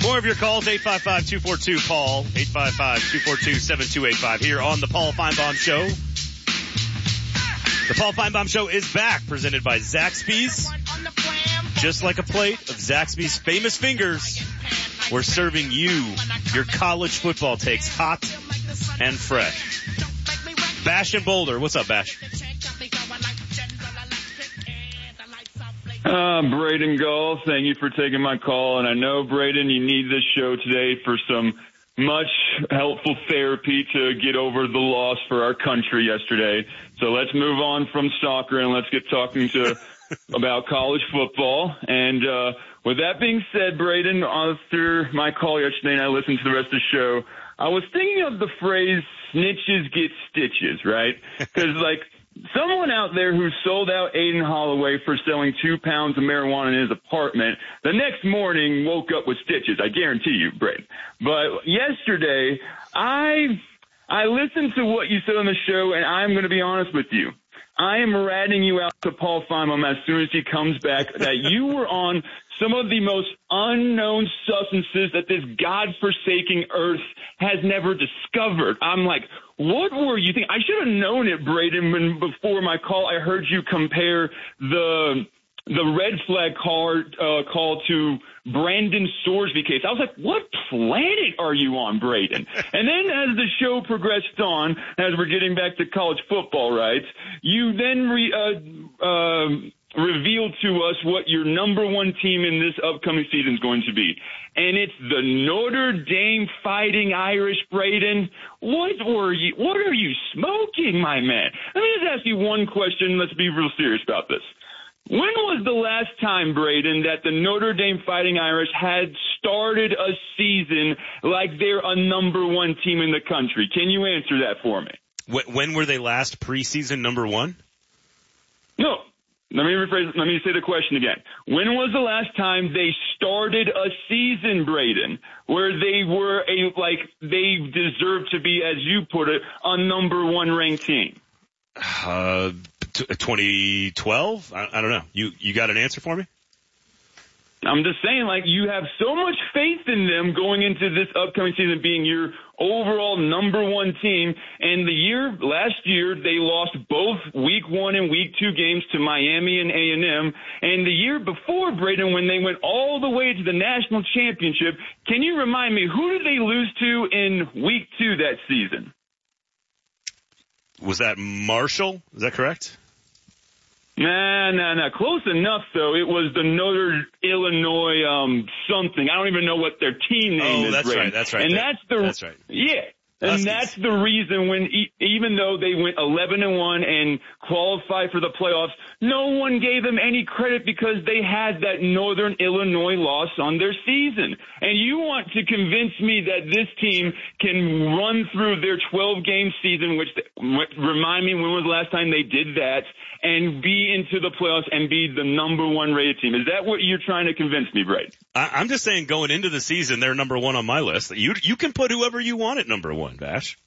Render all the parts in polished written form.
More of your calls, 855-242-PAUL, 855-242-7285 here on the Paul Feinbaum Show. The Paul Feinbaum Show is back, presented by Zaxby's. Just like a plate of Zaxby's famous fingers, we're serving you your college football takes hot and fresh. Bash in Boulder. What's up, Bash? Braden Gull, thank you for taking my call. And I know, Braden, you need this show today for some much helpful therapy to get over the loss for our country yesterday. So let's move on from soccer and let's get talking about college football. And with that being said, Braden, after my call yesterday and I listened to the rest of the show, I was thinking of the phrase snitches get stitches, right? Because, someone out there who sold out Aiden Holloway for selling 2 pounds of marijuana in his apartment, the next morning woke up with stitches. I guarantee you, Braden. But yesterday, I listened to what you said on the show, and I'm going to be honest with you. I am ratting you out to Paul Feinbaum as soon as he comes back that you were on some of the most unknown substances that this godforsaken earth has never discovered. I'm like, what were you thinking? I should have known it, Braden, when before my call I heard you compare the red flag call to Brandon Sorsby case. I was like, what planet are you on, Braden? And then as the show progressed on, as we're getting back to college football, right, you then revealed to us what your number one team in this upcoming season is going to be. And it's the Notre Dame Fighting Irish, Braden. What are you smoking, my man? Let me just ask you one question. Let's be real serious about this. When was the last time, Braden, that the Notre Dame Fighting Irish had started a season like they're a number one team in the country? Can you answer that for me? When were they last preseason number one? No. Let me rephrase. Let me say the question again. When was the last time they started a season, Braden, where they were they deserved to be, as you put it, a number one ranked team? 2012? I don't know. You got an answer for me? I'm just saying, you have so much faith in them going into this upcoming season being your overall number one team. And last year, they lost both week 1 and week 2 games to Miami and A&M. And the year before, Braden, when they went all the way to the national championship, can you remind me, who did they lose to in week 2 that season? Was that Marshall? Is that correct? Nah. Close enough, though. It was the Northern Illinois something. I don't even know what their team name is. Oh, that's right. That's right. And that's right. Yeah. And that's the reason when, even though they went 11-1 and qualified for the playoffs, no one gave them any credit because they had that Northern Illinois loss on their season. And you want to convince me that this team can run through their 12-game season, which remind me, when was the last time they did that, and be into the playoffs and be the number one rated team? Is that what you're trying to convince me, Brad? I'm just saying, going into the season, they're number one on my list. You can put whoever you want at number one, Bash.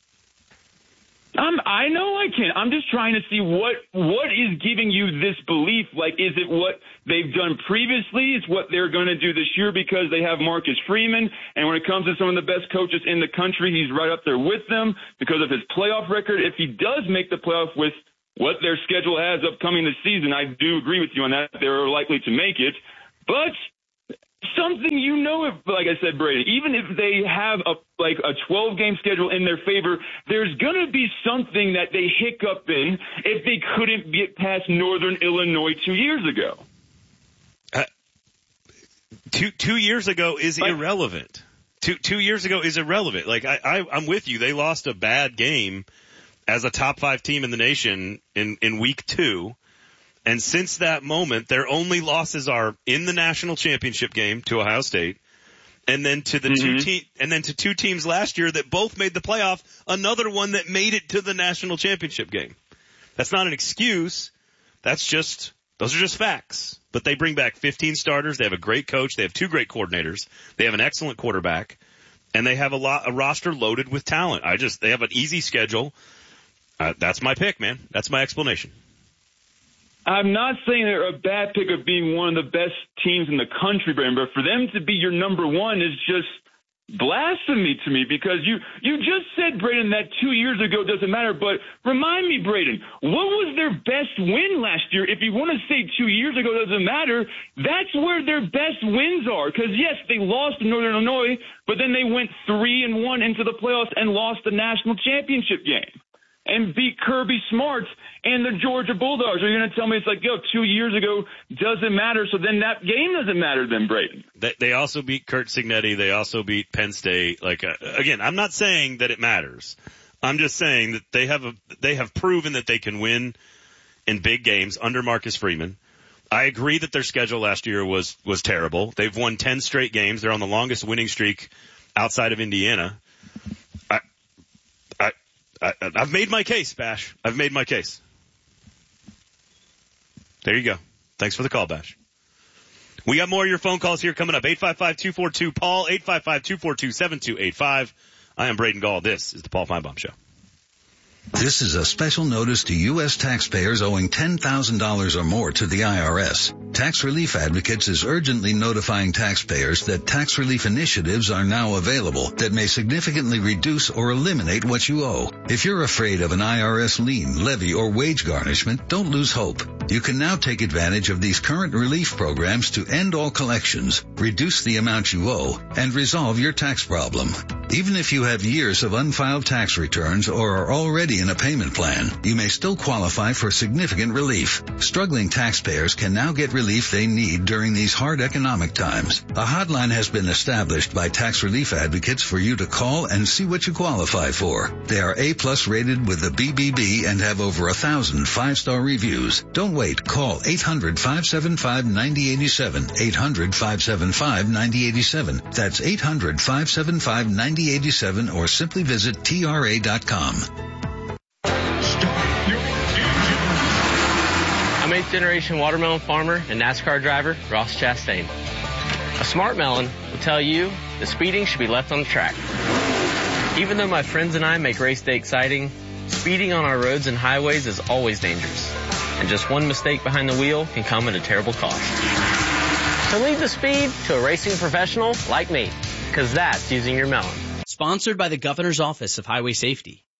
I know I can. I'm just trying to see what is giving you this belief. Is it what they've done previously? It's what they're going to do this year because they have Marcus Freeman. And when it comes to some of the best coaches in the country, he's right up there with them because of his playoff record. If he does make the playoff with what their schedule has upcoming this season, I do agree with you on that. They're likely to make it. But something, like I said, Brady, even if they have a 12-game schedule in their favor, there's going to be something that they hiccup in if they couldn't get past Northern Illinois 2 years ago. 2 years ago is irrelevant. 2 years ago is irrelevant. I'm with you. They lost a bad game as a top 5 team in the nation in week 2. And since that moment, their only losses are in the national championship game to Ohio State, and then to the two teams last year that both made the playoff, another one that made it to the national championship game. That's not an excuse. Those are just facts. But they bring back 15 starters. They have a great coach. They have 2 great coordinators. They have an excellent quarterback, and they have a roster loaded with talent. They have an easy schedule. That's my pick, man. That's my explanation. I'm not saying they're a bad pick of being one of the best teams in the country, Brandon, but for them to be your number one is just blasphemy to me, because you just said, Braden, that 2 years ago doesn't matter. But remind me, Braden, what was their best win last year? If you want to say 2 years ago doesn't matter, that's where their best wins are. Because, yes, they lost to Northern Illinois, but then they went 3-1 into the playoffs and lost the national championship game and beat Kirby Smart and the Georgia Bulldogs. Are you going to tell me it's like, 2 years ago doesn't matter, so then that game doesn't matter then, Braden? They also beat Curt Cignetti. They also beat Penn State. Again, I'm not saying that it matters. I'm just saying that they have proven that they can win in big games under Marcus Freeman. I agree that their schedule last year was terrible. They've won 10 straight games. They're on the longest winning streak outside of Indiana. I've made my case, Bash. I've made my case. There you go. Thanks for the call, Bash. We got more of your phone calls here coming up. 855-242-PAUL, 855-242-7285. I am Braden Gall. This is the Paul Feinbaum Show. This is a special notice to U.S. taxpayers owing $10,000 or more to the IRS. Tax Relief Advocates is urgently notifying taxpayers that tax relief initiatives are now available that may significantly reduce or eliminate what you owe. If you're afraid of an IRS lien, levy, or wage garnishment, don't lose hope. You can now take advantage of these current relief programs to end all collections, reduce the amount you owe, and resolve your tax problem. Even if you have years of unfiled tax returns or are already in a payment plan, you may still qualify for significant relief. Struggling taxpayers can now get relief they need during these hard economic times. A hotline has been established by Tax Relief Advocates for you to call and see what you qualify for. They are A+ rated with the BBB and have over 1,000 5-star reviews. Don't wait. Call 800-575-9087. 800-575-9087. That's 800-575-9087, or simply visit TRA.com. I'm 8th generation watermelon farmer and NASCAR driver Ross Chastain. A smart melon will tell you that speeding should be left on the track. Even though my friends and I make race day exciting, speeding on our roads and highways is always dangerous. And just one mistake behind the wheel can come at a terrible cost. So leave the speed to a racing professional like me, because that's using your melon. Sponsored by the Governor's Office of Highway Safety.